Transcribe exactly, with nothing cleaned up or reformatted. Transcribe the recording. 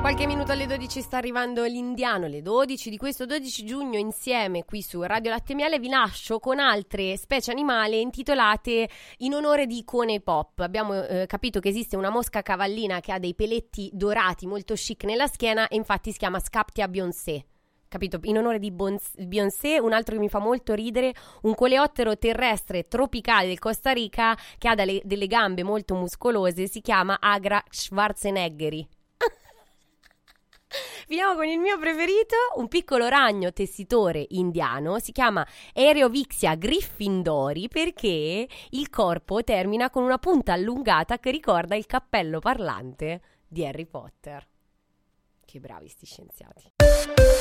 qualche minuto alle dodici sta arrivando l'Indiano, le dodici di questo dodici giugno insieme qui su Radio Latte e Miele vi lascio con altre specie animali intitolate in onore di icone pop. Abbiamo eh, capito che esiste una mosca cavallina che ha dei peletti dorati molto chic nella schiena e infatti si chiama Scaptia Beyoncé. Capito? In onore di Beyoncé. Un altro che mi fa molto ridere, un coleottero terrestre tropicale del Costa Rica che ha delle, delle gambe molto muscolose, si chiama Agra Schwarzeneggeri. Finiamo con il mio preferito, un piccolo ragno tessitore indiano, si chiama Aerovixia Gryffindori perché il corpo termina con una punta allungata che ricorda il cappello parlante di Harry Potter. Che bravi sti scienziati.